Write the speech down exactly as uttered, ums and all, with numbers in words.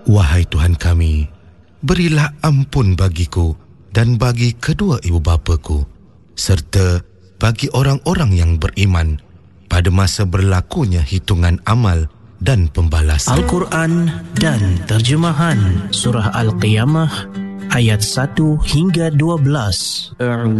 Wahai Tuhan kami, berilah ampun bagiku dan bagi kedua ibu bapaku, serta bagi orang-orang yang beriman pada masa berlakunya hitungan amal dan pembalasan. Al-Quran dan terjemahan Surah Al-Qiyamah ayat satu hingga dua belas.